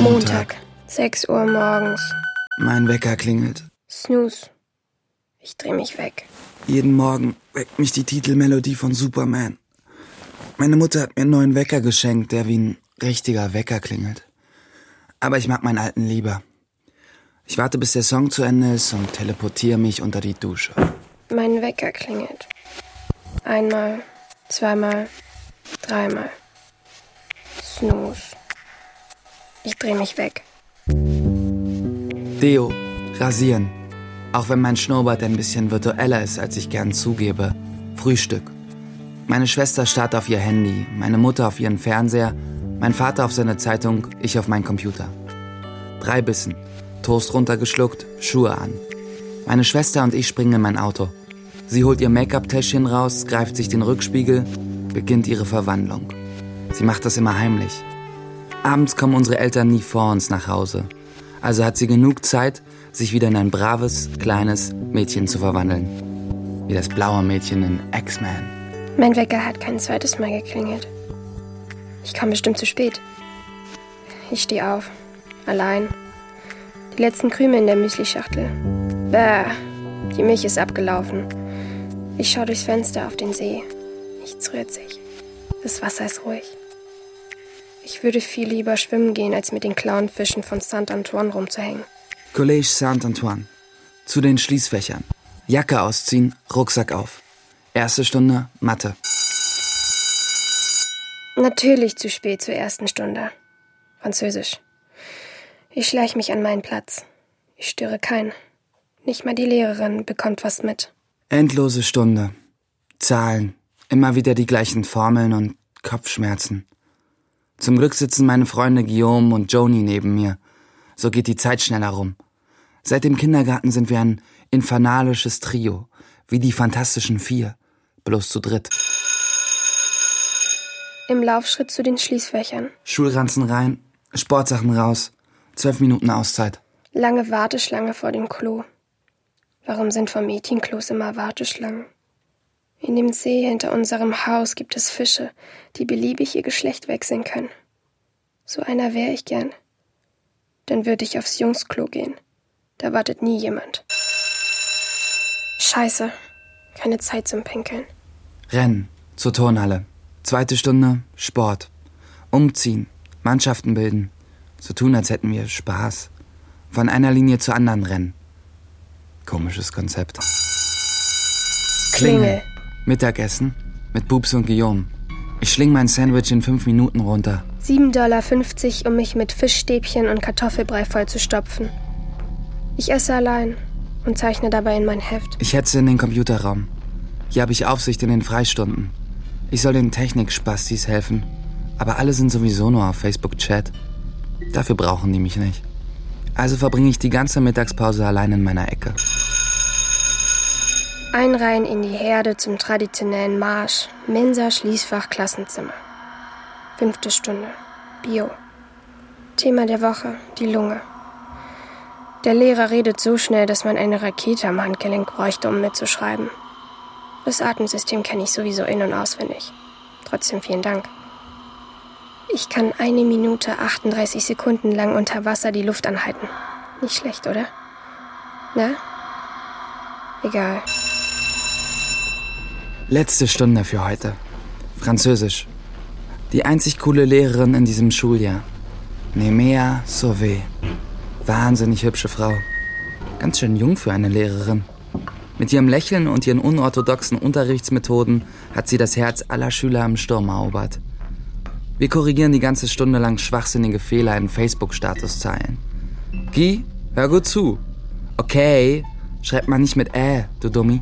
Montag, 6 Uhr morgens. Mein Wecker klingelt. Snooze. Ich dreh mich weg. Jeden Morgen weckt mich die Titelmelodie von Superman. Meine Mutter hat mir einen neuen Wecker geschenkt, der wie ein richtiger Wecker klingelt. Aber ich mag meinen alten lieber. Ich warte, bis der Song zu Ende ist und teleportiere mich unter die Dusche. Mein Wecker klingelt. Einmal, zweimal, dreimal. Snooze. Ich dreh mich weg. Deo, rasieren. Auch wenn mein Schnurrbart ein bisschen virtueller ist, als ich gern zugebe. Frühstück. Meine Schwester starrt auf ihr Handy, meine Mutter auf ihren Fernseher, mein Vater auf seine Zeitung, ich auf meinen Computer. 3 Bissen, Toast runtergeschluckt, Schuhe an. Meine Schwester und ich springen in mein Auto. Sie holt ihr Make-up-Täschchen raus, greift sich den Rückspiegel, beginnt ihre Verwandlung. Sie macht das immer heimlich. Abends kommen unsere Eltern nie vor uns nach Hause. Also hat sie genug Zeit, sich wieder in ein braves, kleines Mädchen zu verwandeln. Wie das blaue Mädchen in X-Men. Mein Wecker hat kein zweites Mal geklingelt. Ich komme bestimmt zu spät. Ich stehe auf. Allein. Die letzten Krümel in der Müslischachtel. Bäh, die Milch ist abgelaufen. Ich schaue durchs Fenster auf den See. Nichts rührt sich. Das Wasser ist ruhig. Ich würde viel lieber schwimmen gehen, als mit den Clownfischen von Saint-Antoine rumzuhängen. Collège Saint-Antoine. Zu den Schließfächern. Jacke ausziehen, Rucksack auf. Erste Stunde Mathe. Natürlich zu spät zur ersten Stunde. Französisch. Ich schleiche mich an meinen Platz. Ich störe keinen. Nicht mal die Lehrerin bekommt was mit. Endlose Stunde. Zahlen. Immer wieder die gleichen Formeln und Kopfschmerzen. Zum Glück sitzen meine Freunde Guillaume und Joni neben mir. So geht die Zeit schneller rum. Seit dem Kindergarten sind wir ein infernalisches Trio. Wie die Fantastischen 4. Bloß zu dritt. Im Laufschritt zu den Schließfächern. Schulranzen rein, Sportsachen raus. 12 Minuten Auszeit. Lange Warteschlange vor dem Klo. Warum sind vor Mädchenklos immer Warteschlangen? In dem See hinter unserem Haus gibt es Fische, die beliebig ihr Geschlecht wechseln können. So einer wäre ich gern. Dann würde ich aufs Jungsklo gehen. Da wartet nie jemand. Scheiße, keine Zeit zum Pinkeln. Rennen, zur Turnhalle. 2. Stunde, Sport. Umziehen, Mannschaften bilden. So tun, als hätten wir Spaß. Von einer Linie zur anderen rennen. Komisches Konzept. Klingel. Mittagessen mit Bubs und Guillaume. Ich schling mein Sandwich in 5 Minuten runter. $7,50 $, um mich mit Fischstäbchen und Kartoffelbrei vollzustopfen. Ich esse allein und zeichne dabei in mein Heft. Ich hetze in den Computerraum. Hier habe ich Aufsicht in den Freistunden. Ich soll den Technikspastis helfen. Aber alle sind sowieso nur auf Facebook-Chat. Dafür brauchen die mich nicht. Also verbringe ich die ganze Mittagspause allein in meiner Ecke. Einreihen in die Herde zum traditionellen Marsch. Mensa, Schließfach, Klassenzimmer. 5. Stunde. Bio. Thema der Woche, die Lunge. Der Lehrer redet so schnell, dass man eine Rakete am Handgelenk bräuchte, um mitzuschreiben. Das Atemsystem kenne ich sowieso in- und auswendig. Trotzdem vielen Dank. Ich kann 1 Minute 38 Sekunden lang unter Wasser die Luft anhalten. Nicht schlecht, oder? Na? Egal. Letzte Stunde für heute. Französisch. Die einzig coole Lehrerin in diesem Schuljahr. Nemea Sauvé. Wahnsinnig hübsche Frau. Ganz schön jung für eine Lehrerin. Mit ihrem Lächeln und ihren unorthodoxen Unterrichtsmethoden hat sie das Herz aller Schüler im Sturm erobert. Wir korrigieren die ganze Stunde lang schwachsinnige Fehler in Facebook-Statuszeilen. Guy, hör gut zu. Okay, schreibt man nicht mit du Dummi.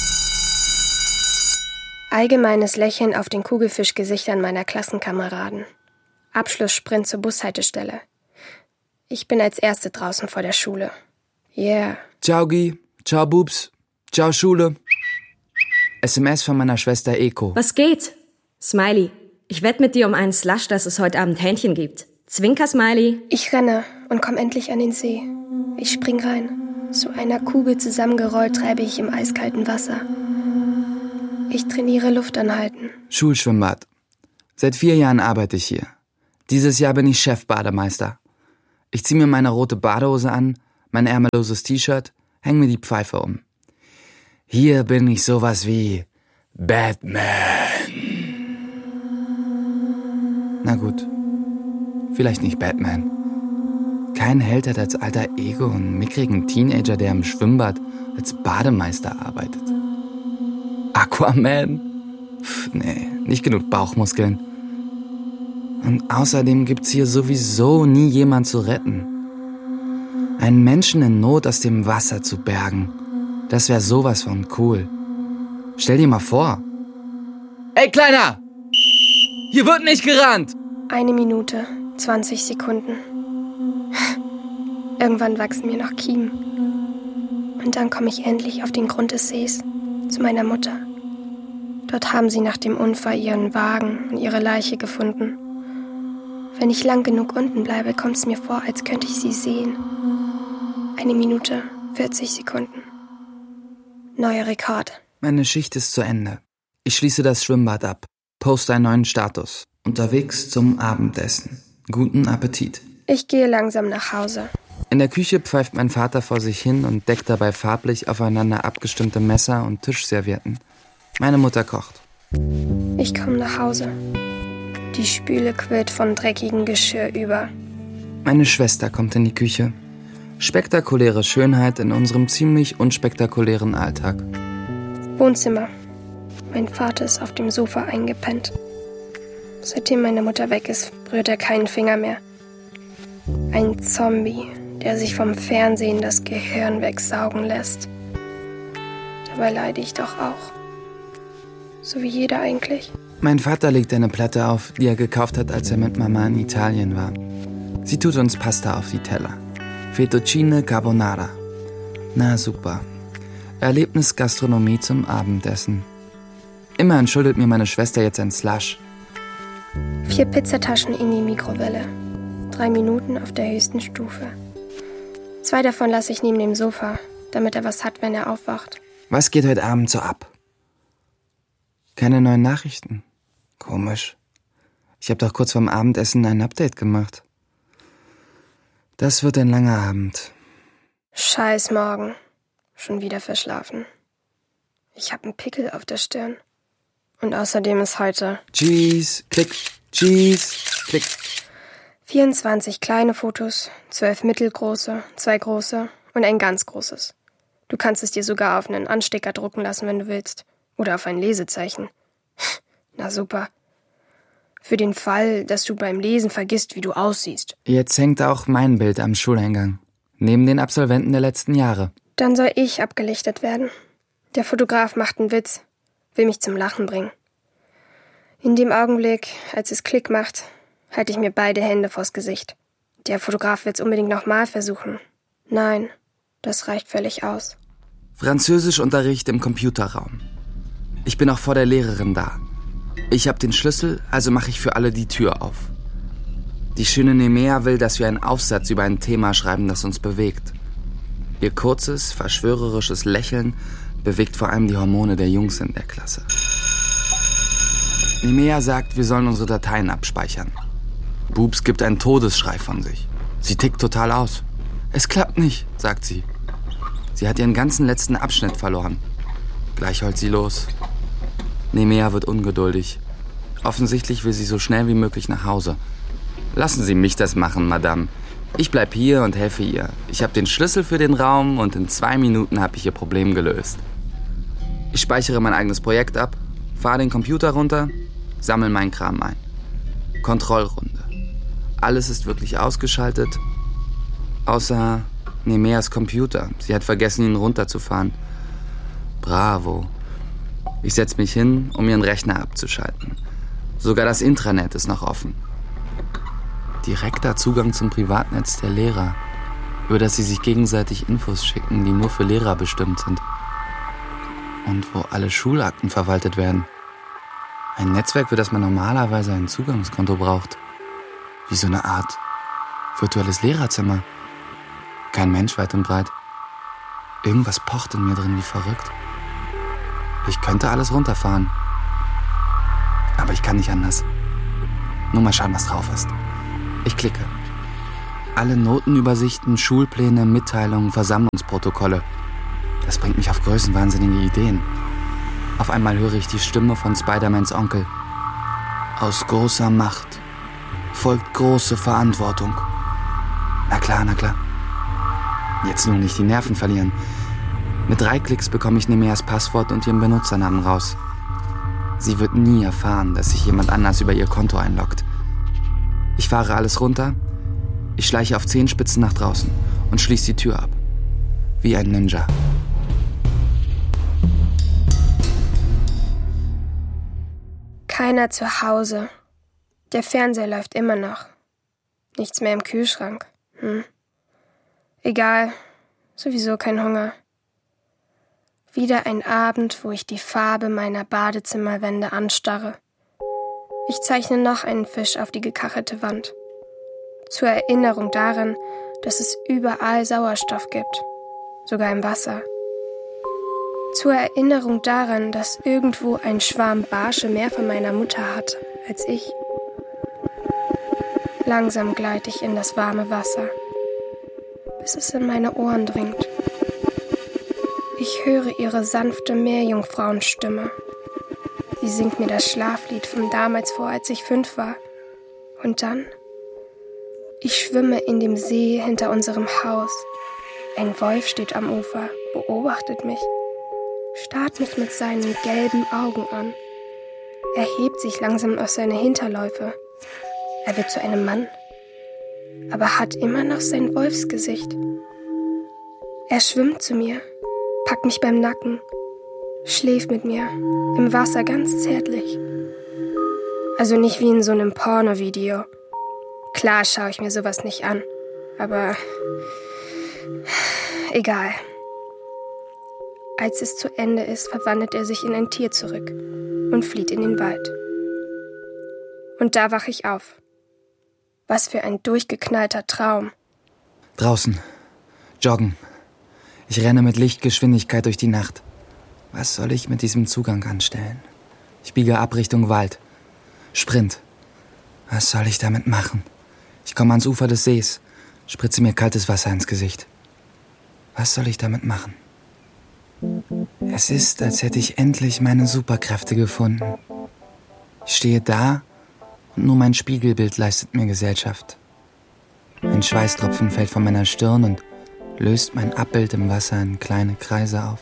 Allgemeines Lächeln auf den Kugelfischgesichtern meiner Klassenkameraden. Abschlusssprint zur Bushaltestelle. Ich bin als Erste draußen vor der Schule. Yeah. Ciao Guy, ciao Bubs, ciao Schule. SMS von meiner Schwester Eko. Was geht? Smiley, ich wette mit dir um einen Slush, dass es heute Abend Hähnchen gibt. Zwinker, Smiley. Ich renne und komm endlich an den See. Ich spring rein. Zu einer Kugel zusammengerollt treibe ich im eiskalten Wasser. Ich trainiere Luft anhalten. Schulschwimmbad. Seit 4 Jahren arbeite ich hier. Dieses Jahr bin ich Chefbademeister. Ich ziehe mir meine rote Badehose an, mein ärmelloses T-Shirt, häng mir die Pfeife um. Hier bin ich sowas wie Batman. Na gut, vielleicht nicht Batman. Kein Held hat als alter Ego einen mickrigen Teenager, der im Schwimmbad als Bademeister arbeitet. Aquaman? Nee, nicht genug Bauchmuskeln. Und außerdem gibt's hier sowieso nie jemand zu retten. Einen Menschen in Not aus dem Wasser zu bergen, das wäre sowas von cool. Stell dir mal vor. Ey, Kleiner! Hier wird nicht gerannt! 1 Minute, 20 Sekunden. Irgendwann wachsen mir noch Kiemen. Und dann komme ich endlich auf den Grund des Sees, zu meiner Mutter. Dort haben sie nach dem Unfall ihren Wagen und ihre Leiche gefunden. Wenn ich lang genug unten bleibe, kommt es mir vor, als könnte ich sie sehen. 1 Minute, 40 Sekunden. Neuer Rekord. Meine Schicht ist zu Ende. Ich schließe das Schwimmbad ab, poste einen neuen Status. Unterwegs zum Abendessen. Guten Appetit. Ich gehe langsam nach Hause. In der Küche pfeift mein Vater vor sich hin und deckt dabei farblich aufeinander abgestimmte Messer und Tischservietten. Meine Mutter kocht. Ich komme nach Hause. Die Spüle quillt von dreckigem Geschirr über. Meine Schwester kommt in die Küche. Spektakuläre Schönheit in unserem ziemlich unspektakulären Alltag. Wohnzimmer. Mein Vater ist auf dem Sofa eingepennt. Seitdem meine Mutter weg ist, rührt er keinen Finger mehr. Ein Zombie, der sich vom Fernsehen das Gehirn wegsaugen lässt. Dabei leide ich doch auch. So wie jeder eigentlich. Mein Vater legt eine Platte auf, die er gekauft hat, als er mit Mama in Italien war. Sie tut uns Pasta auf die Teller. Fettuccine Carbonara. Na super. Erlebnisgastronomie zum Abendessen. Immerhin schuldet mir meine Schwester jetzt ein Slush. 4 Pizzataschen in die Mikrowelle. 3 Minuten auf der höchsten Stufe. 2 davon lasse ich neben dem Sofa, damit er was hat, wenn er aufwacht. Was geht heute Abend so ab? Keine neuen Nachrichten. Komisch. Ich habe doch kurz vorm Abendessen ein Update gemacht. Das wird ein langer Abend. Scheiß morgen. Schon wieder verschlafen. Ich habe einen Pickel auf der Stirn. Und außerdem ist heute... Cheese, klick, Cheese, klick. 24 kleine Fotos, 12 mittelgroße, 2 große und ein ganz großes. Du kannst es dir sogar auf einen Anstecker drucken lassen, wenn du willst. Oder auf ein Lesezeichen. Na super. Für den Fall, dass du beim Lesen vergisst, wie du aussiehst. Jetzt hängt auch mein Bild am Schuleingang. Neben den Absolventen der letzten Jahre. Dann soll ich abgelichtet werden. Der Fotograf macht einen Witz, will mich zum Lachen bringen. In dem Augenblick, als es Klick macht, halte ich mir beide Hände vors Gesicht. Der Fotograf will es unbedingt nochmal versuchen. Nein, das reicht völlig aus. Französischunterricht im Computerraum. Ich bin auch vor der Lehrerin da. Ich habe den Schlüssel, also mache ich für alle die Tür auf. Die schöne Nemea will, dass wir einen Aufsatz über ein Thema schreiben, das uns bewegt. Ihr kurzes, verschwörerisches Lächeln bewegt vor allem die Hormone der Jungs in der Klasse. Nemea sagt, wir sollen unsere Dateien abspeichern. Bubs gibt einen Todesschrei von sich. Sie tickt total aus. Es klappt nicht, sagt sie. Sie hat ihren ganzen letzten Abschnitt verloren. Gleich heult sie los. Nemea wird ungeduldig. Offensichtlich will sie so schnell wie möglich nach Hause. Lassen Sie mich das machen, Madame. Ich bleib hier und helfe ihr. Ich habe den Schlüssel für den Raum und in 2 Minuten habe ich ihr Problem gelöst. Ich speichere mein eigenes Projekt ab, fahre den Computer runter, sammle meinen Kram ein. Kontrollrunde. Alles ist wirklich ausgeschaltet, außer Nemeas Computer. Sie hat vergessen, ihn runterzufahren. Bravo. Ich setze mich hin, um ihren Rechner abzuschalten. Sogar das Intranet ist noch offen. Direkter Zugang zum Privatnetz der Lehrer, über das sie sich gegenseitig Infos schicken, die nur für Lehrer bestimmt sind. Und wo alle Schulakten verwaltet werden. Ein Netzwerk, für das man normalerweise ein Zugangskonto braucht. Wie so eine Art virtuelles Lehrerzimmer. Kein Mensch weit und breit. Irgendwas pocht in mir drin wie verrückt. Ich könnte alles runterfahren. Aber ich kann nicht anders. Nur mal schauen, was drauf ist. Ich klicke. Alle Notenübersichten, Schulpläne, Mitteilungen, Versammlungsprotokolle. Das bringt mich auf größenwahnsinnige Ideen. Auf einmal höre ich die Stimme von Spider-Mans Onkel. Aus großer Macht folgt große Verantwortung. Na klar, na klar. Jetzt nur nicht die Nerven verlieren. Mit 3 Klicks bekomme ich Nemeas Passwort und ihren Benutzernamen raus. Sie wird nie erfahren, dass sich jemand anders über ihr Konto einloggt. Ich fahre alles runter, ich schleiche auf Zehenspitzen nach draußen und schließe die Tür ab. Wie ein Ninja. Keiner zu Hause. Der Fernseher läuft immer noch. Nichts mehr im Kühlschrank. Egal, sowieso kein Hunger. Wieder ein Abend, wo ich die Farbe meiner Badezimmerwände anstarre. Ich zeichne noch einen Fisch auf die gekachelte Wand. Zur Erinnerung daran, dass es überall Sauerstoff gibt. Sogar im Wasser. Zur Erinnerung daran, dass irgendwo ein Schwarm Barsche mehr von meiner Mutter hat als ich. Langsam gleite ich in das warme Wasser, bis es in meine Ohren dringt. Ich höre ihre sanfte Meerjungfrauenstimme. Sie singt mir das Schlaflied von damals vor, als ich 5 war. Und dann? Ich schwimme in dem See hinter unserem Haus. Ein Wolf steht am Ufer, beobachtet mich, starrt mich mit seinen gelben Augen an. Er hebt sich langsam aus seinen Hinterläufe. Er wird zu einem Mann, aber hat immer noch sein Wolfsgesicht. Er schwimmt zu mir, packt mich beim Nacken, schläft mit mir, im Wasser ganz zärtlich. Also nicht wie in so einem Porno-Video. Klar schaue ich mir sowas nicht an, aber egal. Als es zu Ende ist, verwandelt er sich in ein Tier zurück und flieht in den Wald. Und da wache ich auf. Was für ein durchgeknallter Traum. Draußen. Joggen. Ich renne mit Lichtgeschwindigkeit durch die Nacht. Was soll ich mit diesem Zugang anstellen? Ich biege ab Richtung Wald. Sprint. Was soll ich damit machen? Ich komme ans Ufer des Sees, spritze mir kaltes Wasser ins Gesicht. Was soll ich damit machen? Es ist, als hätte ich endlich meine Superkräfte gefunden. Ich stehe da und nur mein Spiegelbild leistet mir Gesellschaft. Ein Schweißtropfen fällt von meiner Stirn und löst mein Abbild im Wasser in kleine Kreise auf.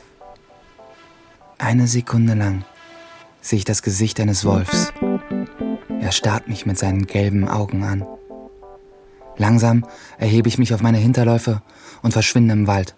1 Sekunde lang sehe ich das Gesicht eines Wolfs. Er starrt mich mit seinen gelben Augen an. Langsam erhebe ich mich auf meine Hinterläufe und verschwinde im Wald.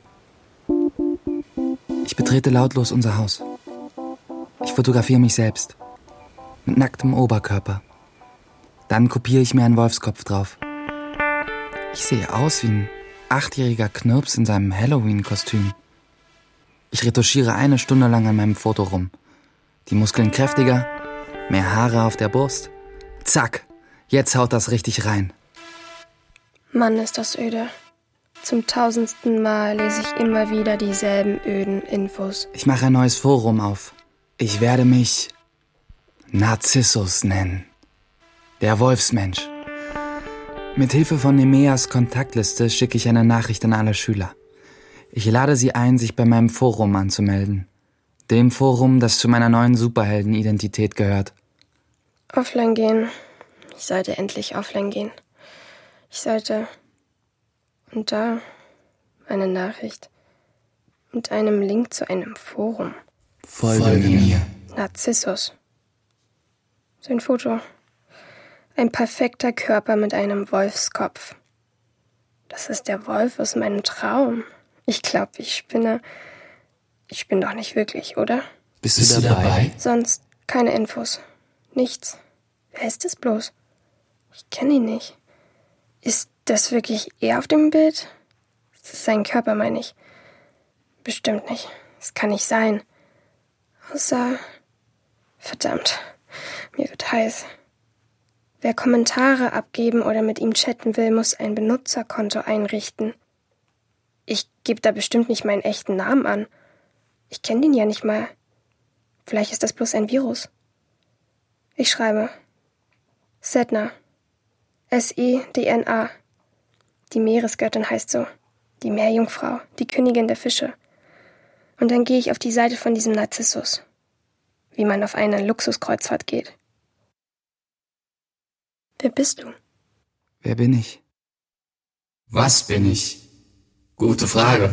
Ich betrete lautlos unser Haus. Ich fotografiere mich selbst. Mit nacktem Oberkörper. Dann kopiere ich mir einen Wolfskopf drauf. Ich sehe aus wie ein 8-jähriger Knirps in seinem Halloween-Kostüm. Ich retuschiere 1 Stunde lang an meinem Foto rum. Die Muskeln kräftiger, mehr Haare auf der Brust. Zack, jetzt haut das richtig rein. Mann, ist das öde. Zum 1000. Mal lese ich immer wieder dieselben öden Infos. Ich mache ein neues Forum auf. Ich werde mich Narzissus nennen. Der Wolfsmensch. Mit Hilfe von Nemeas Kontaktliste schicke ich eine Nachricht an alle Schüler. Ich lade sie ein, sich bei meinem Forum anzumelden. Dem Forum, das zu meiner neuen Superheldenidentität gehört. Offline gehen. Ich sollte endlich offline gehen. Ich sollte... Und da eine Nachricht mit einem Link zu einem Forum. Folge mir. Narzissus. Sein Foto. Ein perfekter Körper mit einem Wolfskopf. Das ist der Wolf aus meinem Traum. Ich glaube, ich spinne. Ich bin doch nicht wirklich, oder? Bist du dabei? Sonst keine Infos. Nichts. Wer ist das bloß? Ich kenne ihn nicht. Ist das wirklich er auf dem Bild? Das ist sein Körper, meine ich. Bestimmt nicht. Das kann nicht sein. Außer... Verdammt. Mir wird heiß. Wer Kommentare abgeben oder mit ihm chatten will, muss ein Benutzerkonto einrichten. Ich gebe da bestimmt nicht meinen echten Namen an. Ich kenne den ja nicht mal. Vielleicht ist das bloß ein Virus. Ich schreibe Sedna. SEDNA. Die Meeresgöttin heißt so. Die Meerjungfrau, die Königin der Fische. Und dann gehe ich auf die Seite von diesem Narzissus. Wie man auf eine Luxuskreuzfahrt geht. Wer bist du? Wer bin ich? Was bin ich? Gute Frage.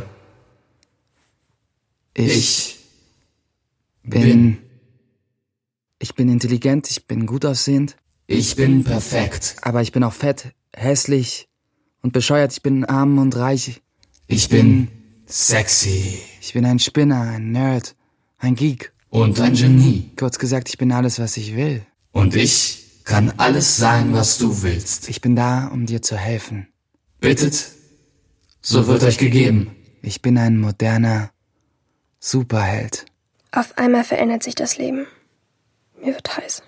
Ich bin intelligent, ich bin gut aussehend. Ich bin perfekt. Aber ich bin auch fett, hässlich und bescheuert. Ich bin arm und reich. Ich bin sexy. Ich bin ein Spinner, ein Nerd, ein Geek. Und ein Genie. Kurz gesagt, ich bin alles, was ich will. Und ich kann alles sein, was du willst. Ich bin da, um dir zu helfen. Bittet, so wird euch gegeben. Ich bin ein moderner Superheld. Auf einmal verändert sich das Leben. Mir wird heiß.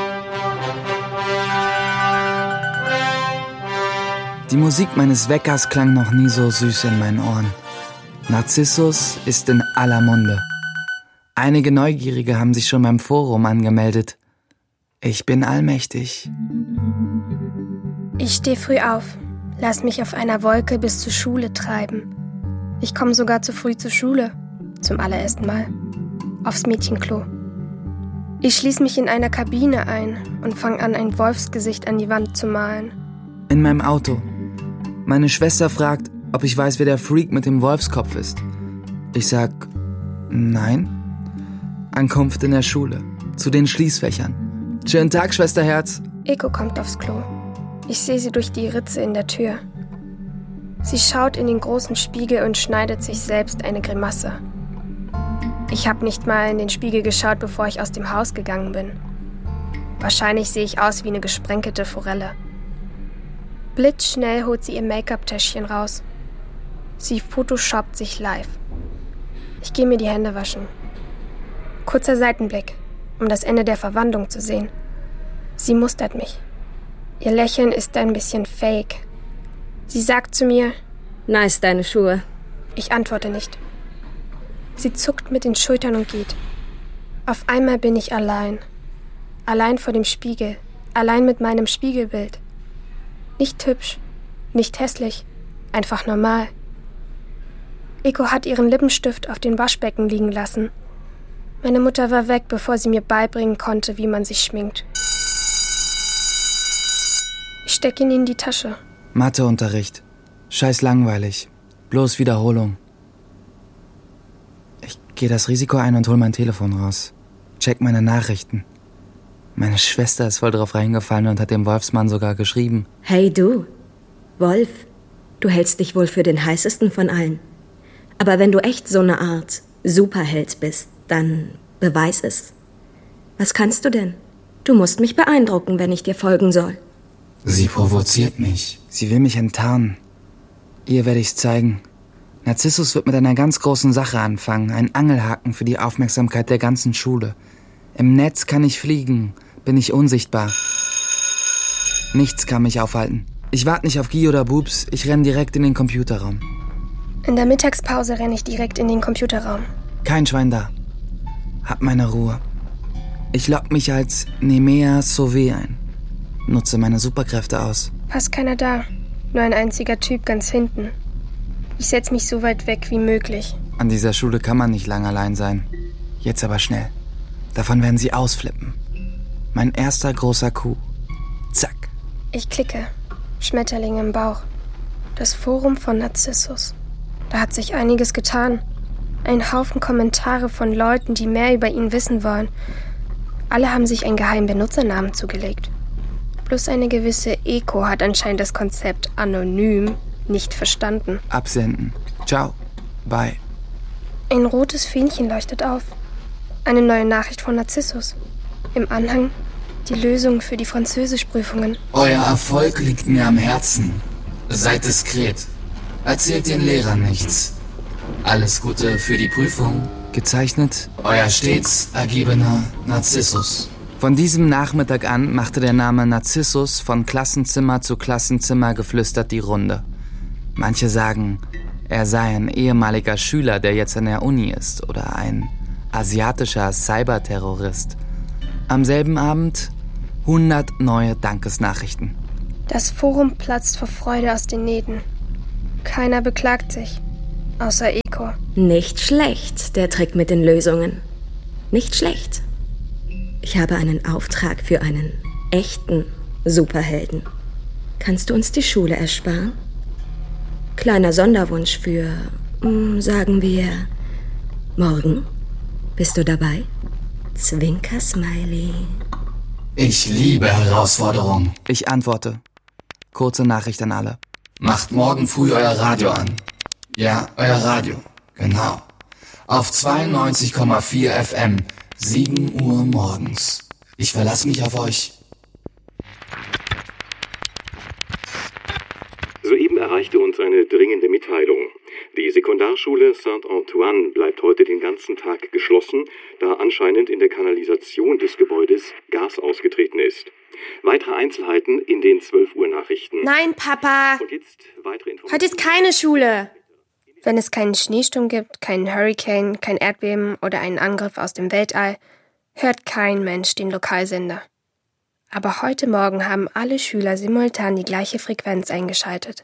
Die Musik meines Weckers klang noch nie so süß in meinen Ohren. Narzissus ist in aller Munde. Einige Neugierige haben sich schon beim Forum angemeldet. Ich bin allmächtig. Ich stehe früh auf, lass mich auf einer Wolke bis zur Schule treiben. Ich komme sogar zu früh zur Schule, zum allerersten Mal, aufs Mädchenklo. Ich schließe mich in einer Kabine ein und fange an, ein Wolfsgesicht an die Wand zu malen. In meinem Auto. Meine Schwester fragt, ob ich weiß, wer der Freak mit dem Wolfskopf ist. Ich sag, nein. Ankunft in der Schule, zu den Schließfächern. Schönen Tag, Schwesterherz. Eko kommt aufs Klo. Ich sehe sie durch die Ritze in der Tür. Sie schaut in den großen Spiegel und schneidet sich selbst eine Grimasse. Ich habe nicht mal in den Spiegel geschaut, bevor ich aus dem Haus gegangen bin. Wahrscheinlich sehe ich aus wie eine gesprenkelte Forelle. Blitzschnell holt sie ihr Make-up-Täschchen raus. Sie photoshoppt sich live. Ich gehe mir die Hände waschen. Kurzer Seitenblick, um das Ende der Verwandlung zu sehen. Sie mustert mich. Ihr Lächeln ist ein bisschen fake. Sie sagt zu mir, Nice, deine Schuhe. ich antworte nicht. Sie zuckt mit den Schultern und geht. Auf einmal bin ich allein. Allein vor dem Spiegel. Allein mit meinem Spiegelbild. Nicht hübsch, nicht hässlich, einfach normal. Eko hat ihren Lippenstift auf dem Waschbecken liegen lassen. Meine Mutter war weg, bevor sie mir beibringen konnte, wie man sich schminkt. Ich stecke ihn in die Tasche. Matheunterricht. Scheiß langweilig. Bloß Wiederholung. Ich gehe das Risiko ein und hol mein Telefon raus. Check meine Nachrichten. Meine Schwester ist voll drauf reingefallen und hat dem Wolfsmann sogar geschrieben. Hey du, Wolf, du hältst dich wohl für den heißesten von allen. Aber wenn du echt so eine Art Superheld bist, dann beweis es. Was kannst du denn? Du musst mich beeindrucken, wenn ich dir folgen soll. Sie provoziert mich. Sie will mich enttarnen. Ihr werde ich's zeigen. Narzissus wird mit einer ganz großen Sache anfangen. Ein Angelhaken für die Aufmerksamkeit der ganzen Schule. Im Netz kann ich fliegen, bin ich unsichtbar. Nichts kann mich aufhalten. Ich warte nicht auf Guy oder Boobs, ich renne direkt in den Computerraum. In der Mittagspause renne ich direkt in den Computerraum. Kein Schwein da. Hab meine Ruhe. Ich lock mich als Nemea Sauvé ein. Nutze meine Superkräfte aus. Fast keiner da. Nur ein einziger Typ ganz hinten. Ich setze mich so weit weg wie möglich. An dieser Schule kann man nicht lang allein sein. Jetzt aber schnell. Davon werden sie ausflippen. Mein erster großer Coup. Zack. Ich klicke. Schmetterlinge im Bauch. Das Forum von Narzissus. Da hat sich einiges getan. Ein Haufen Kommentare von Leuten, die mehr über ihn wissen wollen. Alle haben sich einen geheimen Benutzernamen zugelegt. Bloß eine gewisse Eko hat anscheinend das Konzept anonym nicht verstanden. Absenden. Ciao. Bye. Ein rotes Fähnchen leuchtet auf. Eine neue Nachricht von Narzissus. Im Anhang die Lösung für die Französischprüfungen. Euer Erfolg liegt mir am Herzen. Seid diskret. Erzählt den Lehrern nichts. Alles Gute für die Prüfung. Gezeichnet. Euer stets ergebener Narzissus. Von diesem Nachmittag an machte der Name Narzissus von Klassenzimmer zu Klassenzimmer geflüstert die Runde. Manche sagen, er sei ein ehemaliger Schüler, der jetzt an der Uni ist, oder ein asiatischer Cyberterrorist. Am selben Abend 100 neue Dankesnachrichten. Das Forum platzt vor Freude aus den Nähten. Keiner beklagt sich, außer Eko. Nicht schlecht, der Trick mit den Lösungen. Nicht schlecht. Ich habe einen Auftrag für einen echten Superhelden. Kannst du uns die Schule ersparen? Kleiner Sonderwunsch für, sagen wir, morgen. Bist du dabei? Zwinker-Smiley. Ich liebe Herausforderungen. Ich antworte. Kurze Nachricht an alle. Macht morgen früh euer Radio an. Ja, euer Radio. Genau. Auf 92,4 FM. 7 Uhr morgens. Ich verlasse mich auf euch. Soeben erreichte uns eine dringende Mitteilung. Die Sekundarschule Saint-Antoine bleibt heute den ganzen Tag geschlossen, da anscheinend in der Kanalisation des Gebäudes Gas ausgetreten ist. Weitere Einzelheiten in den 12 Uhr Nachrichten. Nein, Papa! Und jetzt weitere Informationen. Heute ist keine Schule! Wenn es keinen Schneesturm gibt, keinen Hurricane, kein Erdbeben oder einen Angriff aus dem Weltall, hört kein Mensch den Lokalsender. Aber heute Morgen haben alle Schüler simultan die gleiche Frequenz eingeschaltet.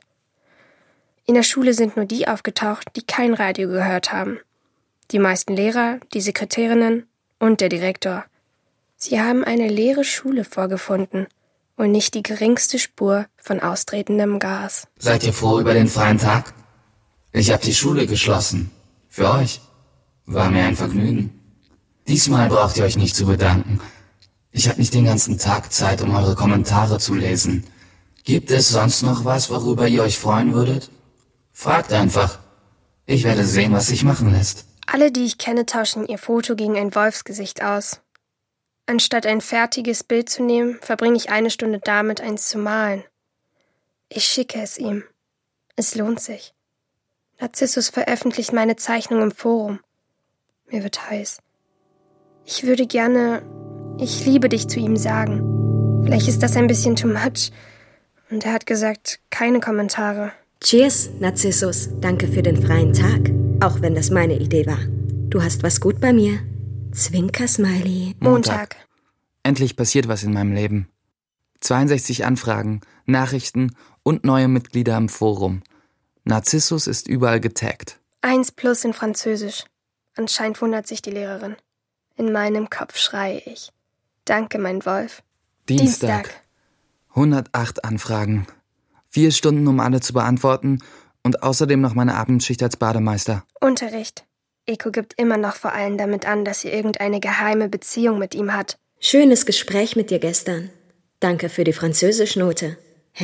In der Schule sind nur die aufgetaucht, die kein Radio gehört haben. Die meisten Lehrer, die Sekretärinnen und der Direktor. Sie haben eine leere Schule vorgefunden und nicht die geringste Spur von austretendem Gas. Seid ihr froh über den freien Tag? Ich habe die Schule geschlossen. Für euch. War mir ein Vergnügen. Diesmal braucht ihr euch nicht zu bedanken. Ich habe nicht den ganzen Tag Zeit, um eure Kommentare zu lesen. Gibt es sonst noch was, worüber ihr euch freuen würdet? Fragt einfach. Ich werde sehen, was sich machen lässt. Alle, die ich kenne, tauschen ihr Foto gegen ein Wolfsgesicht aus. Anstatt ein fertiges Bild zu nehmen, verbringe ich 1 Stunde damit, eins zu malen. Ich schicke es ihm. Es lohnt sich. Narzissus veröffentlicht meine Zeichnung im Forum. Mir wird heiß. Ich würde gerne "Ich liebe dich" zu ihm sagen. Vielleicht ist das ein bisschen too much. Und er hat gesagt, keine Kommentare. Cheers, Narzissus. Danke für den freien Tag. Auch wenn das meine Idee war. Du hast was gut bei mir. Zwinker-Smiley. Montag. Endlich passiert was in meinem Leben. 62 Anfragen, Nachrichten und neue Mitglieder im Forum. Narzissus ist überall getaggt. 1+ in Französisch. Anscheinend wundert sich die Lehrerin. In meinem Kopf schreie ich. Danke, mein Wolf. Dienstag. 108 Anfragen. 4 Stunden, um alle zu beantworten und außerdem noch meine Abendschicht als Bademeister. Unterricht. Eko gibt immer noch vor allem damit an, dass sie irgendeine geheime Beziehung mit ihm hat. Schönes Gespräch mit dir gestern. Danke für die Französischnote.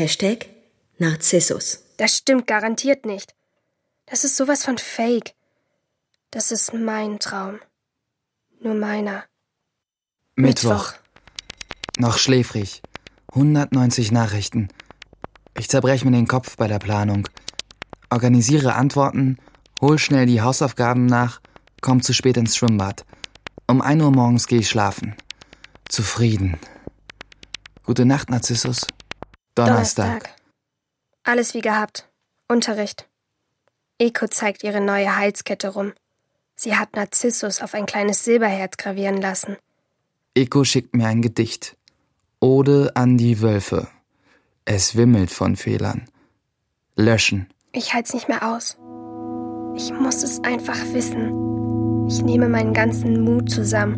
#Narzissus. Das stimmt garantiert nicht. Das ist sowas von Fake. Das ist mein Traum. Nur meiner. Mittwoch. Noch schläfrig. 190 Nachrichten. Ich zerbreche mir den Kopf bei der Planung. Organisiere Antworten, hol schnell die Hausaufgaben nach, komm zu spät ins Schwimmbad. Um 1 Uhr morgens gehe ich schlafen. Zufrieden. Gute Nacht, Narzissus. Donnerstag. Alles wie gehabt. Unterricht. Eko zeigt ihre neue Halskette rum. Sie hat Narzissus auf ein kleines Silberherz gravieren lassen. Eko schickt mir ein Gedicht. Ode an die Wölfe. Es wimmelt von Fehlern. Löschen. Ich halt's nicht mehr aus. Ich muss es einfach wissen. Ich nehme meinen ganzen Mut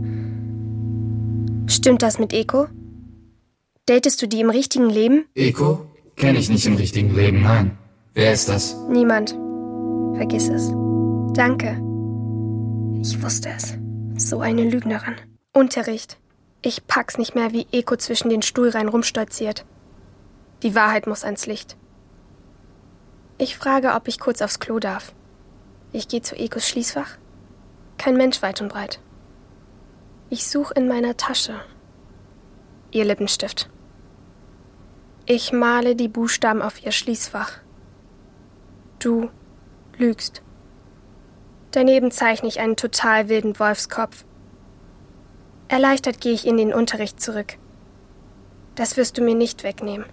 zusammen. Stimmt das mit Eko? Datest du die im richtigen Leben? Eko? Kenne ich nicht im richtigen Leben, nein. Wer ist das? Niemand. Vergiss es. Danke. Ich wusste es. So eine Lügnerin. Unterricht. Ich pack's nicht mehr, wie Eko zwischen den Stuhlreihen rumstolziert. Die Wahrheit muss ans Licht. Ich frage, ob ich kurz aufs Klo darf. Ich gehe zu Ekos Schließfach. Kein Mensch weit und breit. Ich suche in meiner Tasche. Ihr Lippenstift. Ich male die Buchstaben auf ihr Schließfach. Du lügst. Daneben zeichne ich einen total wilden Wolfskopf. Erleichtert gehe ich in den Unterricht zurück. Das wirst du mir nicht wegnehmen.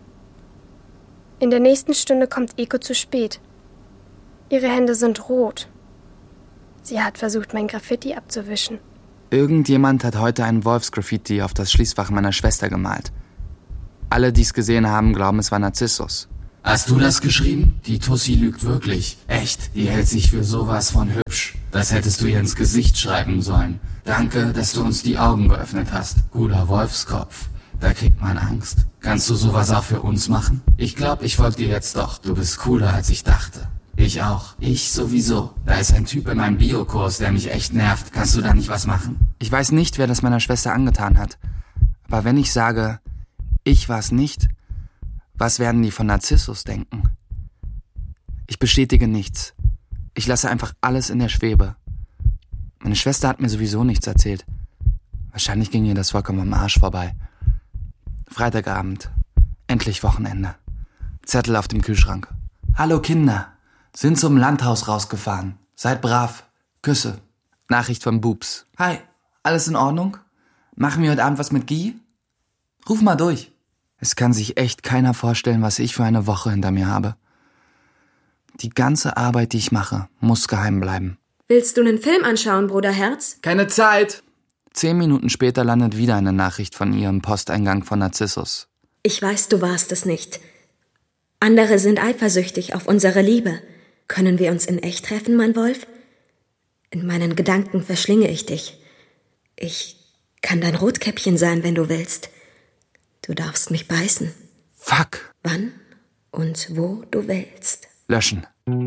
In der nächsten Stunde kommt Eko zu spät. Ihre Hände sind rot. Sie hat versucht, mein Graffiti abzuwischen. Irgendjemand hat heute ein Wolfsgraffiti auf das Schließfach meiner Schwester gemalt. Alle, die es gesehen haben, glauben, es war Narzissus. Hast du das geschrieben? Die Tussi lügt wirklich. Echt, die hält sich für sowas von hübsch. Das hättest du ihr ins Gesicht schreiben sollen. Danke, dass du uns die Augen geöffnet hast. Guter Wolfskopf. Da kriegt man Angst. Kannst du sowas auch für uns machen? Ich glaube, ich folge dir jetzt doch. Du bist cooler, als ich dachte. Ich auch. Ich sowieso. Da ist ein Typ in meinem Biokurs, der mich echt nervt. Kannst du da nicht was machen? Ich weiß nicht, wer das meiner Schwester angetan hat. Aber wenn ich sage, ich war's nicht, was werden die von Narzissus denken? Ich bestätige nichts. Ich lasse einfach alles in der Schwebe. Meine Schwester hat mir sowieso nichts erzählt. Wahrscheinlich ging ihr das vollkommen am Arsch vorbei. Freitagabend. Endlich Wochenende. Zettel auf dem Kühlschrank. Hallo Kinder. Sind zum Landhaus rausgefahren. Seid brav. Küsse. Nachricht von Boobs. Hi. Alles in Ordnung? Machen wir heute Abend was mit Guy? Ruf mal durch. Es kann sich echt keiner vorstellen, was ich für eine Woche hinter mir habe. Die ganze Arbeit, die ich mache, muss geheim bleiben. Willst du einen Film anschauen, Bruderherz? Keine Zeit! 10 Minuten später landet wieder eine Nachricht von ihr im Posteingang von Narzissus. Ich weiß, du warst es nicht. Andere sind eifersüchtig auf unsere Liebe. Können wir uns in echt treffen, mein Wolf? In meinen Gedanken verschlinge ich dich. Ich kann dein Rotkäppchen sein, wenn du willst. Du darfst mich beißen. Fuck! Wann und wo du willst. Löschen.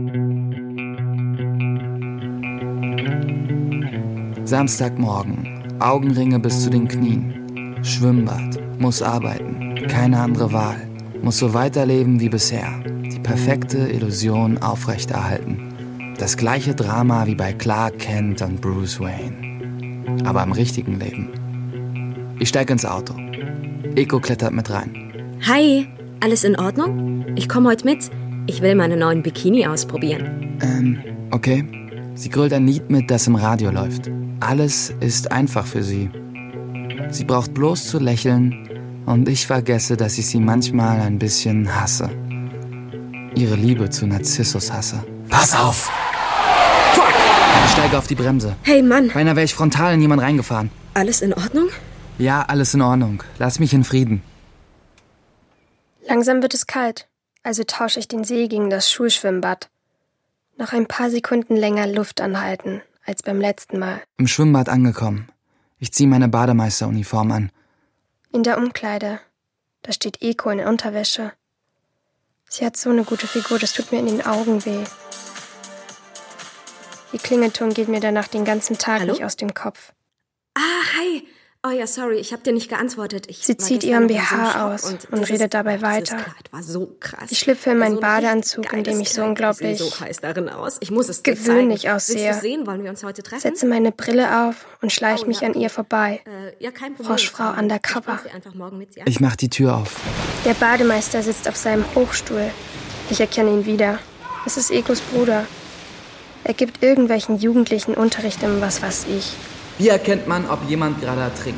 Samstagmorgen. Augenringe bis zu den Knien. Schwimmbad. Muss arbeiten. Keine andere Wahl. Muss so weiterleben wie bisher. Die perfekte Illusion aufrechterhalten. Das gleiche Drama wie bei Clark Kent und Bruce Wayne. Aber im richtigen Leben. Ich steige ins Auto. Eko klettert mit rein. Hi, alles in Ordnung? Ich komme heute mit. Ich will meine neuen Bikini ausprobieren. Okay. Sie grölt ein Lied mit, das im Radio läuft. Alles ist einfach für sie. Sie braucht bloß zu lächeln und ich vergesse, dass ich sie manchmal ein bisschen hasse. Ihre Liebe zu Narzissus hasse. Pass auf! Fuck! Ich steige auf die Bremse. Hey Mann! Beinahe wäre ich frontal in jemand reingefahren. Alles in Ordnung? Ja, alles in Ordnung. Lass mich in Frieden. Langsam wird es kalt, also tausche ich den See gegen das Schulschwimmbad. Noch ein paar Sekunden länger Luft anhalten als beim letzten Mal. Im Schwimmbad angekommen. Ich ziehe meine Bademeisteruniform an. In der Umkleide. Da steht Eko in Unterwäsche. Sie hat so eine gute Figur, das tut mir in den Augen weh. Die Klingelton geht mir danach den ganzen Tag nicht aus dem Kopf. Hi. Oh ja, sorry, ich habe dir nicht geantwortet. Sie zieht ihren BH aus und redet dabei weiter. War so krass. Ich schlüpfe in meinen Badeanzug, in dem ich so unglaublich so heiß darin aus. Ich muss es gewöhnlich zeigen. aussehe. Willst du sehen? Wollen wir uns heute treffen? Setze meine Brille auf und schleiche mich an ihr vorbei. Ja, kein Problem. Froschfrau undercover. Ich mach die Tür auf. Der Bademeister sitzt auf seinem Hochstuhl. Ich erkenne ihn wieder. Es ist Ekos Bruder. Er gibt irgendwelchen Jugendlichen Unterricht im was weiß ich. Wie erkennt man, ob jemand gerade ertrinkt?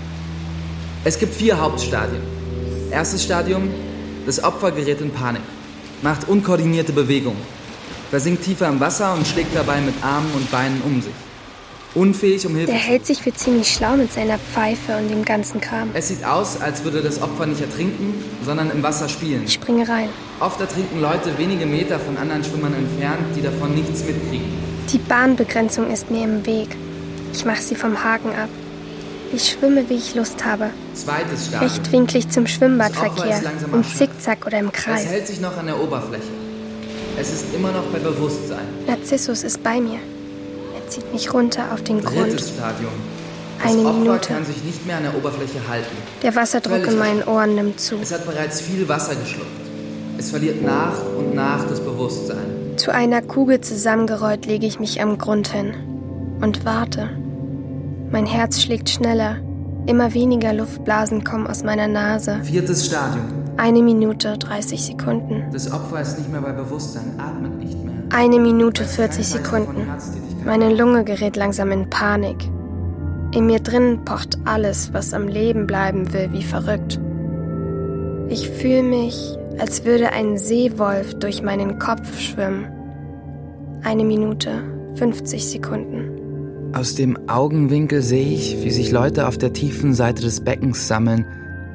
Es gibt 4 Hauptstadien. Erstes Stadium, das Opfer gerät in Panik, macht unkoordinierte Bewegungen, versinkt tiefer im Wasser und schlägt dabei mit Armen und Beinen um sich. Unfähig, um Hilfe Der zu hält sich für ziemlich schlau mit seiner Pfeife und dem ganzen Kram. Es sieht aus, als würde das Opfer nicht ertrinken, sondern im Wasser spielen. Ich springe rein. Oft ertrinken Leute wenige Meter von anderen Schwimmern entfernt, die davon nichts mitkriegen. Die Bahnbegrenzung ist mir im Weg. Ich mache sie vom Haken ab. Ich schwimme, wie ich Lust habe. Zweites Stadium. Rechtwinklig zum Schwimmbadverkehr. Das Opfer ist langsam Im erschöpft. Zickzack oder im Es Kreis. hält sich noch an der Oberfläche. Es ist immer noch bei Bewusstsein. Narzissus ist bei mir. Er zieht mich runter auf den Grund. Drittes Stadium. Das Eine Opfer Minute. kann sich nicht mehr an der Oberfläche halten. Der Wasserdruck Völlig in meinen Ohren nimmt zu. Es hat bereits viel Wasser geschluckt. Es verliert nach und nach das Bewusstsein. Zu einer Kugel zusammengerollt lege ich mich am Grund hin und warte. Mein Herz schlägt schneller. Immer weniger Luftblasen kommen aus meiner Nase. Viertes Stadium. 1 Minute, 30 Sekunden. Das Opfer ist nicht mehr bei Bewusstsein, atmet nicht mehr. 1 Minute, Weiß 40 kein Zeichen Sekunden. von Herztätigkeit. Meine Lunge gerät langsam in Panik. In mir drin pocht alles, was am Leben bleiben will, wie verrückt. Ich fühle mich, als würde ein Seewolf durch meinen Kopf schwimmen. 1 Minute, 50 Sekunden. Aus dem Augenwinkel sehe ich, wie sich Leute auf der tiefen Seite des Beckens sammeln.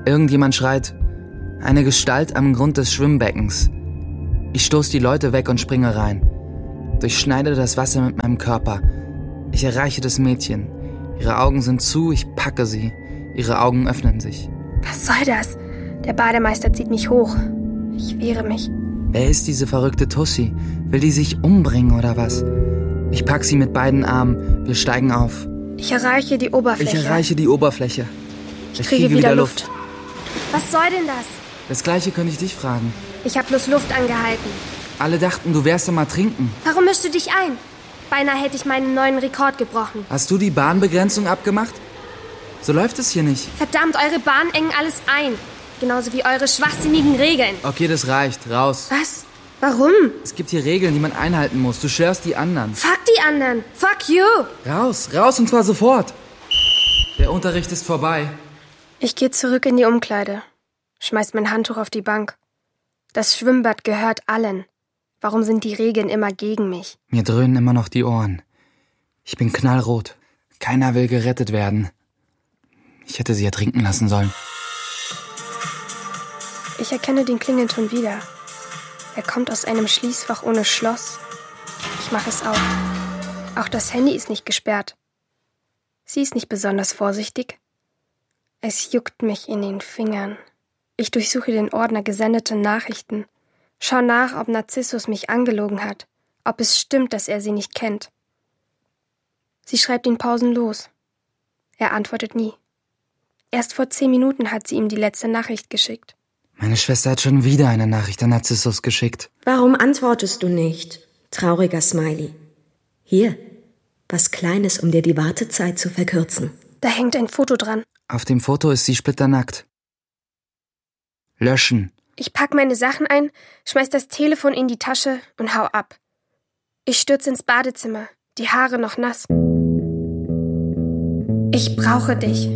Irgendjemand schreit, eine Gestalt am Grund des Schwimmbeckens. Ich stoße die Leute weg und springe rein. Durchschneide das Wasser mit meinem Körper. Ich erreiche das Mädchen. Ihre Augen sind zu, ich packe sie. Ihre Augen öffnen sich. Was soll das? Der Bademeister zieht mich hoch. Ich wehre mich. Wer ist diese verrückte Tussi? Will die sich umbringen oder was? Ich pack sie mit beiden Armen. Wir steigen auf. Ich erreiche die Oberfläche. Ich kriege wieder Luft. Was soll denn das? Das Gleiche könnte ich dich fragen. Ich habe bloß Luft angehalten. Alle dachten, du wärst immer trinken. Warum mischst du dich ein? Beinahe hätte ich meinen neuen Rekord gebrochen. Hast du die Bahnbegrenzung abgemacht? So läuft es hier nicht. Verdammt, eure Bahnen engen alles ein. Genauso wie eure schwachsinnigen Regeln. Okay, das reicht. Raus. Was? Warum? Es gibt hier Regeln, die man einhalten muss. Du störst die anderen. Fuck die anderen. Fuck you. Raus und zwar sofort. Der Unterricht ist vorbei. Ich gehe zurück in die Umkleide. Schmeiß mein Handtuch auf die Bank. Das Schwimmbad gehört allen. Warum sind die Regeln immer gegen mich? Mir dröhnen immer noch die Ohren. Ich bin knallrot. Keiner will gerettet werden. Ich hätte sie ertrinken lassen sollen. Ich erkenne den Klingelton wieder. Er kommt aus einem Schließfach ohne Schloss. Ich mache es auf. Auch das Handy ist nicht gesperrt. Sie ist nicht besonders vorsichtig. Es juckt mich in den Fingern. Ich durchsuche den Ordner gesendete Nachrichten. Schau nach, ob Narzissus mich angelogen hat. Ob es stimmt, dass er sie nicht kennt. Sie schreibt ihn pausenlos. Er antwortet nie. Erst vor 10 Minuten hat sie ihm die letzte Nachricht geschickt. Meine Schwester hat schon wieder eine Nachricht an Narzissus geschickt. Warum antwortest du nicht? Trauriger Smiley. Hier, was Kleines, um dir die Wartezeit zu verkürzen. Da hängt ein Foto dran. Auf dem Foto ist sie splitternackt. Löschen. Ich pack meine Sachen ein, schmeiß das Telefon in die Tasche und hau ab. Ich stürze ins Badezimmer, die Haare noch nass. Ich brauche dich.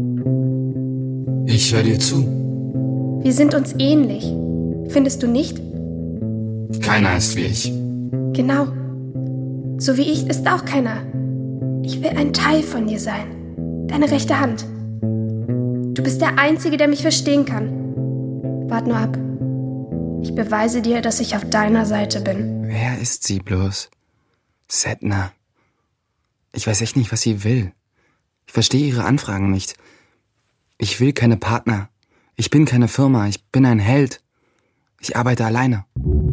Ich höre dir zu. Wir sind uns ähnlich. Findest du nicht? Keiner ist wie ich. Genau. So wie ich ist auch keiner. Ich will ein Teil von dir sein. Deine rechte Hand. Du bist der Einzige, der mich verstehen kann. Wart nur ab. Ich beweise dir, dass ich auf deiner Seite bin. Wer ist sie bloß? Sedna. Ich weiß echt nicht, was sie will. Ich verstehe ihre Anfragen nicht. Ich will keine Partner. Ich bin keine Firma. Ich bin ein Held. Ich arbeite alleine.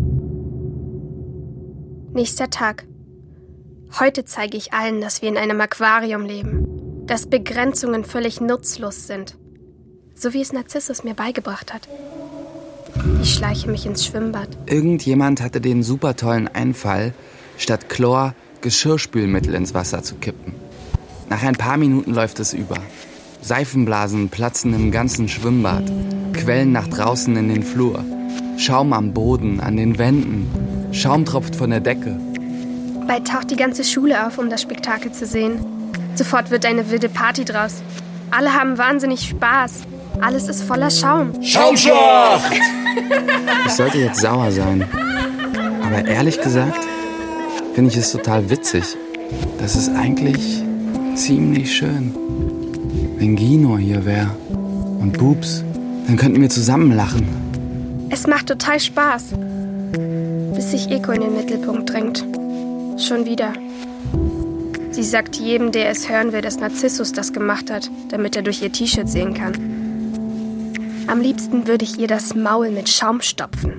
Nächster Tag. Heute zeige ich allen, dass wir in einem Aquarium leben. Dass Begrenzungen völlig nutzlos sind. So wie es Narzissus mir beigebracht hat. Ich schleiche mich ins Schwimmbad. Irgendjemand hatte den super tollen Einfall, statt Chlor Geschirrspülmittel ins Wasser zu kippen. Nach ein paar Minuten läuft es über. Seifenblasen platzen im ganzen Schwimmbad. Quellen nach draußen in den Flur. Schaum am Boden, an den Wänden. Schaum tropft von der Decke. Bald taucht die ganze Schule auf, um das Spektakel zu sehen. Sofort wird eine wilde Party draus. Alle haben wahnsinnig Spaß. Alles ist voller Schaum. Schaumschlacht! Ich sollte jetzt sauer sein. Aber ehrlich gesagt, finde ich es total witzig. Das ist eigentlich ziemlich schön. Wenn Gino hier wäre und Boobs, dann könnten wir zusammen lachen. Es macht total Spaß. Bis sich Eko in den Mittelpunkt drängt. Schon wieder. Sie sagt jedem, der es hören will, dass Narzissus das gemacht hat, damit er durch ihr T-Shirt sehen kann. Am liebsten würde ich ihr das Maul mit Schaum stopfen.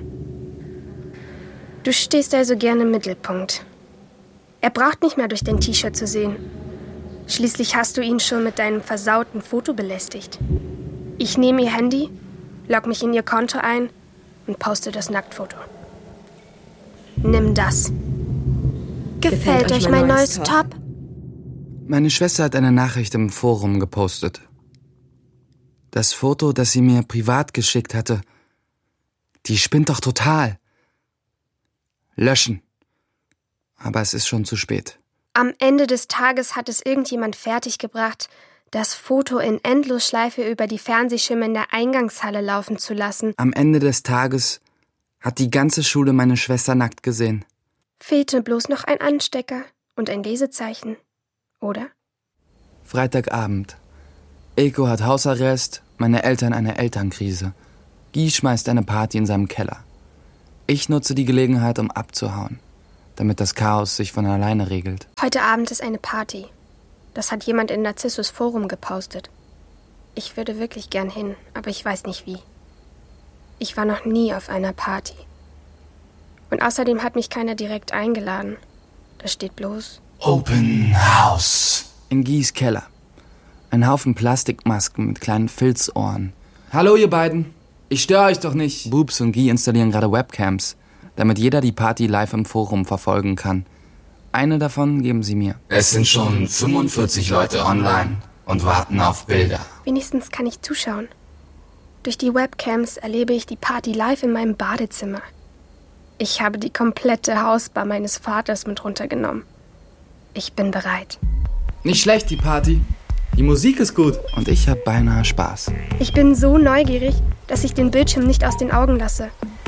Du stehst also gerne im Mittelpunkt. Er braucht nicht mehr durch dein T-Shirt zu sehen. Schließlich hast du ihn schon mit deinem versauten Foto belästigt. Ich nehme ihr Handy, log mich in ihr Konto ein und poste das Nacktfoto. Nimm das. Gefällt euch mein neues Top? Meine Schwester hat eine Nachricht im Forum gepostet. Das Foto, das sie mir privat geschickt hatte. Die spinnt doch total. Löschen. Aber es ist schon zu spät. Am Ende des Tages hat es irgendjemand fertiggebracht, das Foto in Endlosschleife über die Fernsehschirme in der Eingangshalle laufen zu lassen. Am Ende des Tages hat die ganze Schule meine Schwester nackt gesehen. Fehlte bloß noch ein Anstecker und ein Lesezeichen, oder? Freitagabend. Eko hat Hausarrest, Meine Eltern eine Elternkrise. Guy schmeißt eine Party in seinem Keller. Ich nutze die Gelegenheit, um abzuhauen, damit das Chaos sich von alleine regelt. Heute Abend ist eine Party. Das hat jemand in Narzissus Forum gepostet. Ich würde wirklich gern hin, aber ich weiß nicht wie. Ich war noch nie auf einer Party. Und außerdem hat mich keiner direkt eingeladen. Da steht bloß Open House. In Guys Keller. Ein Haufen Plastikmasken mit kleinen Filzohren. Hallo ihr beiden, ich störe euch doch nicht. Boobs und Guy installieren gerade Webcams, damit jeder die Party live im Forum verfolgen kann. Eine davon geben sie mir. Es sind schon 45 Leute online und warten auf Bilder. Wenigstens kann ich zuschauen. Durch die Webcams erlebe ich die Party live in meinem Badezimmer. Ich habe die komplette Hausbar meines Vaters mit runtergenommen. Ich bin bereit. Nicht schlecht, die Party. Die Musik ist gut. Und ich habe beinahe Spaß. Ich bin so neugierig, dass ich den Bildschirm nicht aus den Augen lasse.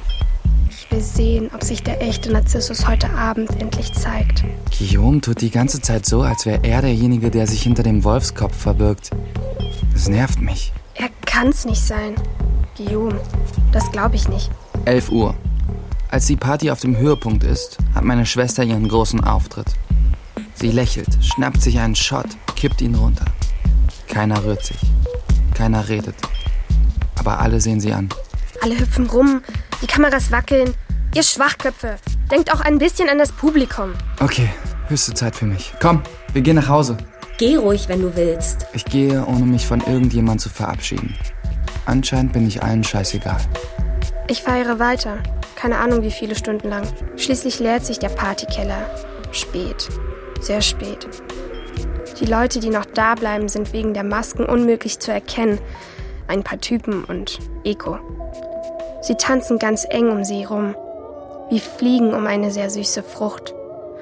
Ich will sehen, ob sich der echte Narzissus heute Abend endlich zeigt. Guillaume tut die ganze Zeit so, als wäre er derjenige, der sich hinter dem Wolfskopf verbirgt. Das nervt mich. Er kann's nicht sein. Guillaume, das glaube ich nicht. 11 Uhr. Als die Party auf dem Höhepunkt ist, hat meine Schwester ihren großen Auftritt. Sie lächelt, schnappt sich einen Shot, kippt ihn runter. Keiner rührt sich. Keiner redet. Aber alle sehen sie an. Alle hüpfen rum, die Kameras wackeln. Ihr Schwachköpfe, denkt auch ein bisschen an das Publikum. Okay, höchste Zeit für mich. Komm, wir gehen nach Hause. Geh ruhig, wenn du willst. Ich gehe, ohne mich von irgendjemand zu verabschieden. Anscheinend bin ich allen scheißegal. Ich feiere weiter. Keine Ahnung, wie viele Stunden lang. Schließlich leert sich der Partykeller. Spät. Sehr spät. Die Leute, die noch da bleiben, sind wegen der Masken unmöglich zu erkennen. Ein paar Typen und Eko. Sie tanzen ganz eng um sie rum. Wie Fliegen um eine sehr süße Frucht.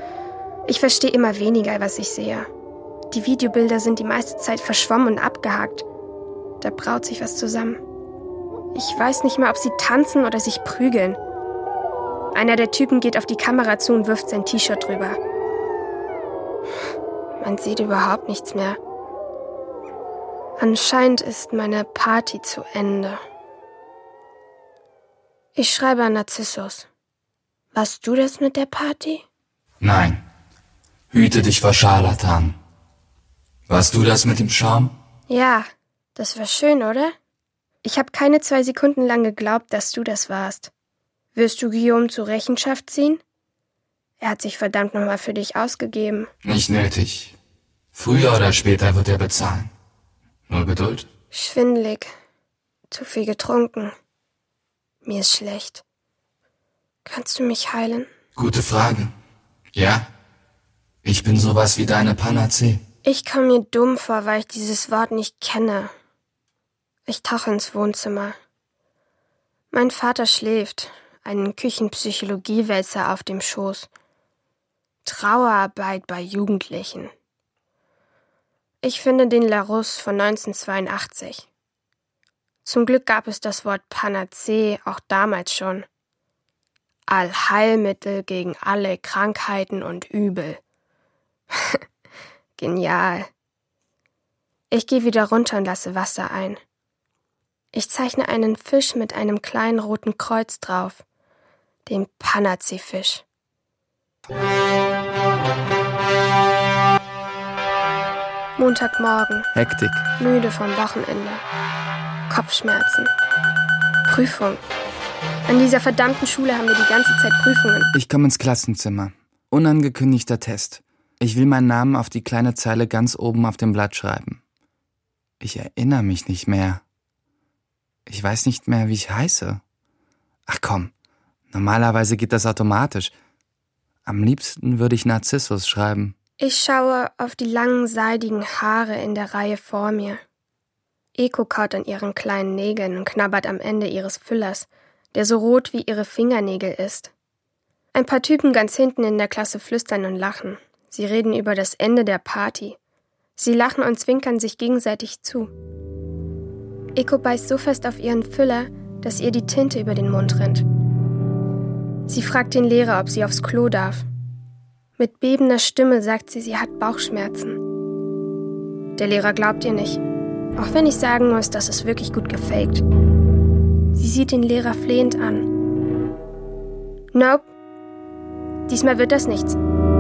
Ich verstehe immer weniger, was ich sehe. Die Videobilder sind die meiste Zeit verschwommen und abgehakt. Da braut sich was zusammen. Ich weiß nicht mehr, ob sie tanzen oder sich prügeln. Einer der Typen geht auf die Kamera zu und wirft sein T-Shirt drüber. Man sieht überhaupt nichts mehr. Anscheinend ist meine Party zu Ende. Ich schreibe an Narzissus. Warst du das mit der Party? Nein. Hüte dich vor Scharlatan. Warst du das mit dem Schaum? Ja, das war schön, oder? Ich habe keine 2 Sekunden lang geglaubt, dass du das warst. Wirst du Guillaume zur Rechenschaft ziehen? Er hat sich verdammt nochmal für dich ausgegeben. Nicht nötig. Früher oder später wird er bezahlen. Nur Geduld. Schwindelig. Zu viel getrunken. Mir ist schlecht. Kannst du mich heilen? Gute Frage. Ja. Ich bin sowas wie deine Panazee. Ich komme mir dumm vor, weil ich dieses Wort nicht kenne. Ich tauche ins Wohnzimmer. Mein Vater schläft, einen Küchenpsychologiewälzer auf dem Schoß. Trauerarbeit bei Jugendlichen. Ich finde den Larousse von 1982. Zum Glück gab es das Wort Panazee auch damals schon. Allheilmittel gegen alle Krankheiten und Übel. Genial. Ich gehe wieder runter und lasse Wasser ein. Ich zeichne einen Fisch mit einem kleinen roten Kreuz drauf. Den Panazee-Fisch. Montagmorgen. Hektik. Müde vom Wochenende. Kopfschmerzen. Prüfung. An dieser verdammten Schule haben wir die ganze Zeit Prüfungen. Ich komme ins Klassenzimmer. Unangekündigter Test. Ich will meinen Namen auf die kleine Zeile ganz oben auf dem Blatt schreiben. Ich erinnere mich nicht mehr. Ich weiß nicht mehr, wie ich heiße. Ach komm, normalerweise geht das automatisch. Am liebsten würde ich Narzissus schreiben. Ich schaue auf die langen, seidigen Haare in der Reihe vor mir. Eko kaut an ihren kleinen Nägeln und knabbert am Ende ihres Füllers, der so rot wie ihre Fingernägel ist. Ein paar Typen ganz hinten in der Klasse flüstern und lachen. Sie reden über das Ende der Party. Sie lachen und zwinkern sich gegenseitig zu. Eko beißt so fest auf ihren Füller, dass ihr die Tinte über den Mund rinnt. Sie fragt den Lehrer, ob sie aufs Klo darf. Mit bebender Stimme sagt sie, sie hat Bauchschmerzen. Der Lehrer glaubt ihr nicht. Auch wenn ich sagen muss, das ist wirklich gut gefaked. Sie sieht den Lehrer flehend an. Nope. Diesmal wird das nichts.